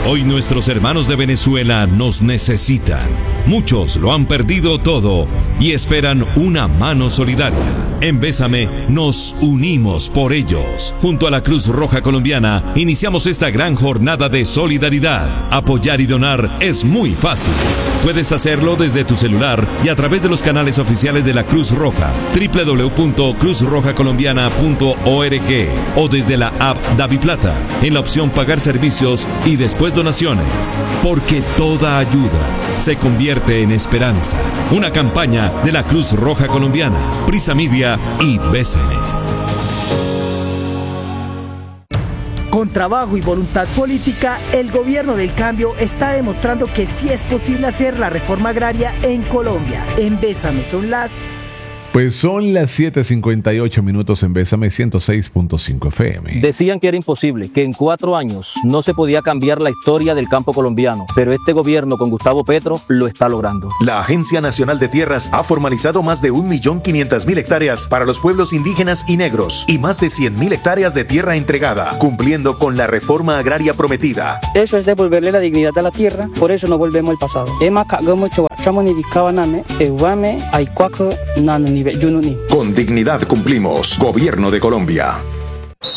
Hoy nuestros hermanos de Venezuela nos necesitan. Muchos lo han perdido todo y esperan una mano solidaria. En Bésame nos unimos por ellos. Junto a la Cruz Roja Colombiana iniciamos esta gran jornada de solidaridad. Apoyar y donar es muy fácil. Puedes hacerlo desde tu celular y a través de los canales oficiales de la Cruz Roja, www.cruzrojacolombiana.org o desde la app DaviPlata, en la opción Pagar servicios y después donaciones. Porque toda ayuda se convierte en esperanza. Una campaña de la Cruz Roja Colombiana, Prisa Media y Bésame. Con trabajo y voluntad política, el gobierno del cambio está demostrando que sí es posible hacer la reforma agraria en Colombia. En Bésame son las 7:58 en Bésame 106.5 FM. Decían que era imposible, que en 4 años no se podía cambiar la historia del campo colombiano, pero este gobierno con Gustavo Petro lo está logrando. La Agencia Nacional de Tierras ha formalizado más de 1.500.000 hectáreas para los pueblos indígenas y negros y más de 100.000 hectáreas de tierra entregada, cumpliendo con la reforma agraria prometida. Eso es devolverle la dignidad a la tierra, por eso no volvemos al pasado. Con dignidad cumplimos. Gobierno de Colombia.